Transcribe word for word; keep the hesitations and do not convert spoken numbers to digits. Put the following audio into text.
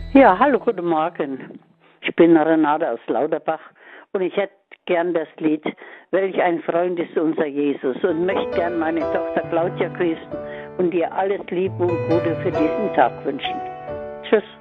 Ja, hallo, guten Morgen. Ich bin Renate aus Lauterbach und ich hätte gern das Lied Welch ein Freund ist unser Jesus und möchte gern meine Tochter Claudia grüßen und ihr alles Liebe und Gute für diesen Tag wünschen. Tschüss.